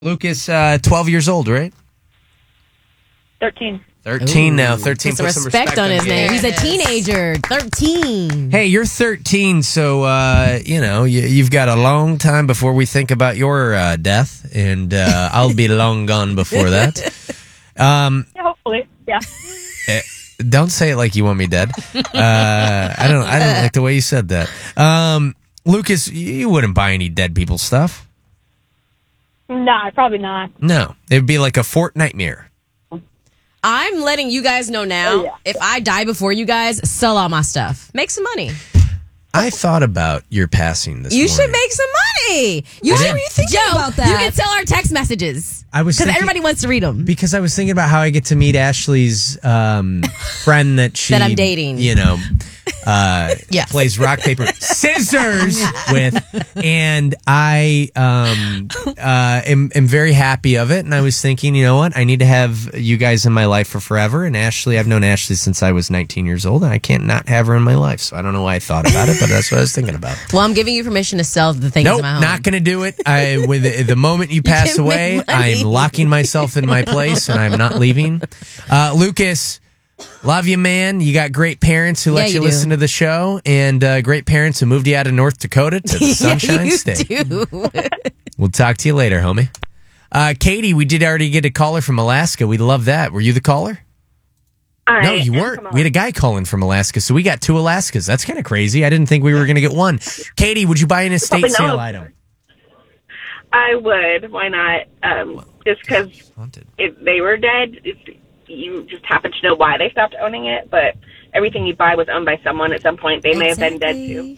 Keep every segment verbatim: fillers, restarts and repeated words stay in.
Lucas, uh, twelve years old, right? thirteen. thirteen Ooh. now. thirteen. Put some Put some respect, respect on his the name. age. He's a teenager. thirteen. Hey, you're thirteen, so, uh, you know, you, you've got a long time before we think about your uh, death, and uh, I'll be long gone before that. Um, Yeah, hopefully. Yeah. eh, don't say it like you want me dead. Uh, I don't I don't like the way you said that. Um, Lucas, you wouldn't buy any dead people stuff. Nah, probably not. No. It would be like a Fort Nightmare. I'm letting you guys know now. Oh, yeah. If I die before you guys, sell all my stuff. Make some money. I thought about your passing this You morning. should make some money. You What should were be you thinking thinking about about that. You that? can tell our text messages. I was Because thinking- everybody wants to read them. Because I was thinking about how I get to meet Ashley's um, friend that she That I'm dating. You know, uh, Yes. plays rock paper scissors with, and I um, uh, am, am very happy of it. And I was thinking, you know what, I need to have you guys in my life for forever. And Ashley, I've known Ashley since I was nineteen years old, and I can't not have her in my life. So I don't know why I thought about it, but that's what I was thinking about. Well, I'm giving you permission to sell the things Nope, in my home. not going to do it. I with the, the moment you pass can make away, money. I'm locking myself in my place and I'm not leaving. Uh, Lucas, love you, man. You got great parents who Yeah, let you, you do. listen to the show, and uh, great parents who moved you out of North Dakota to the Sunshine you State. do. We'll talk to you later, homie. Uh, Katie, we did already get a caller from Alaska. We love that. Were you the caller? I No, you am weren't. from We had a guy calling from Alaska, so we got two Alaskas. That's kind of crazy. I didn't think we were going to get one. Katie, would you buy an estate Probably not. sale item? I would. Why not? Um, just because Haunted. if they were dead, if you just happen to know why they stopped owning it. But everything you buy was owned by someone at some point. They may have been dead too.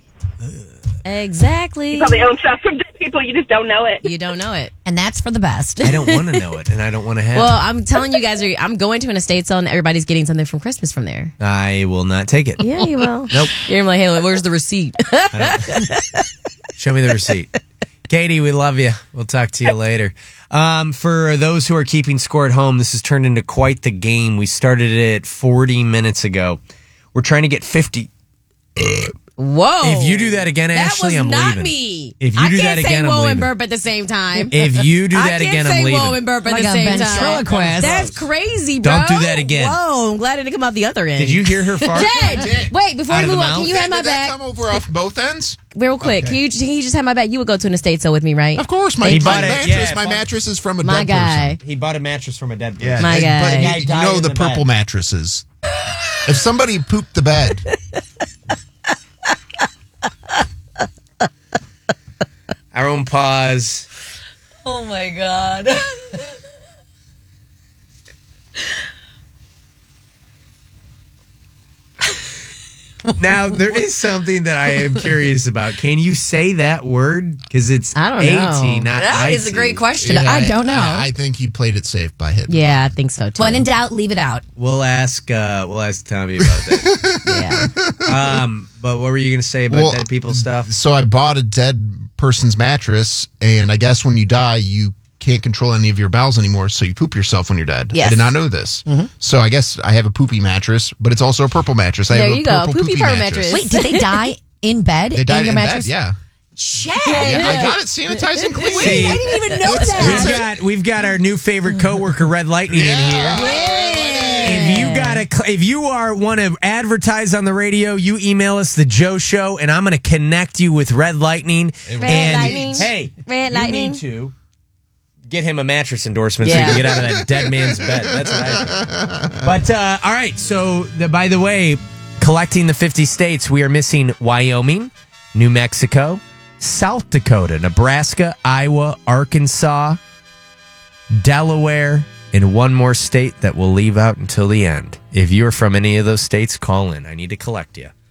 Exactly. You probably own stuff from dead people. You just don't know it. You don't know it. And that's for the best. I don't want to know it, and I don't want to have Well, it. I'm telling you guys, I'm going to an estate sale and everybody's getting something from Christmas from there. I will not take it. Yeah, you will. Nope. You're like, hey, where's the receipt? Show me the receipt. Katie, we love you. We'll talk to you later. Um, for those who are keeping score at home, this has turned into quite the game. We started it forty minutes ago. We're trying to get fifty. Whoa. If you do that again, that Ashley, was I'm not leaving. me. If you I do can't that say again, I'm whoa leaving. and burp at the same time. If you do I that can't again, say I'm leaving. whoa and burp at Like the a same time. ventriloquist. That's crazy, bro. Don't do that again. Whoa, I'm glad it didn't come out the other end. Did you hear her fart? Dad, wait, before Out we of move the on, can mouth? you have my Did that back? come over off both ends? Real quick, can you can you just have my back? You would go to an estate sale with me, right? Of course, my, He my bought it, mattress. yeah, my fun- mattress is from a My dead guy. person. He bought a mattress from a dead person. Yeah, My and- guy. But Guy you, died you know in the the purple bed. mattresses. If somebody pooped the bed, Our own pause. Oh my god. Now, there is something that I am curious about. Can you say that word? Because it's I don't A T, know. not That is a I T. great question. I don't know. I, I think he played it safe by hitting. Yeah, I think so too. When in doubt, leave it out. We'll ask. Uh, we'll ask Tommy about that. yeah. um, but what were you going to say about Well, dead people stuff? So I bought a dead person's mattress, and I guess when you die, you can't control any of your bowels anymore, so you poop yourself when you're dead. Yes. I did not know this. So I guess I have a poopy mattress, but it's also a purple mattress. I There have a you go. purple Poopy poopy purple mattress. mattress. Wait, did they die in bed? They died in your in mattress? bed, yeah. Shit. yeah. I got it sanitized and clean. See, I didn't even know we've that. got we've got our new favorite coworker, Red Lightning, in here. If you got a, if you are want to advertise on the radio, you email us the Joe Show, and I'm going to connect you with Red Lightning. Red and Lightning. hey, Red you Lightning. need to get him a mattress endorsement so Yeah. you can get out of that dead man's bed. That's what I think. But uh, all right, so the, by the way, collecting the fifty states, we are missing Wyoming, New Mexico, South Dakota, Nebraska, Iowa, Arkansas, Delaware, and one more state that we'll leave out until the end. If you're from any of those states, call in. I need to collect you.